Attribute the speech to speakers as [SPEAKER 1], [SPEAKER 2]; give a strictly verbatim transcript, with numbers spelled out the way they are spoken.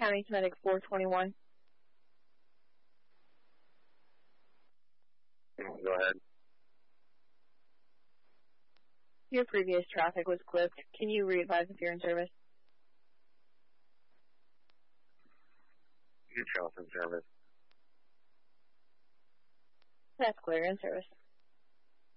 [SPEAKER 1] County Medic four twenty-one.
[SPEAKER 2] Go ahead.
[SPEAKER 1] Your previous traffic was clipped. Can you re-advise if you're in service?
[SPEAKER 2] Your trail's in service.
[SPEAKER 1] That's clear, in service.